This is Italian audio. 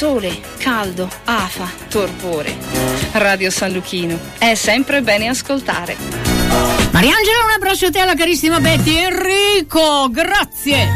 sole, caldo, afa, torpore. Radio San Luchino è sempre bene ascoltare. Mariangela, un abbraccio a te, alla carissima Betty. Enrico, grazie.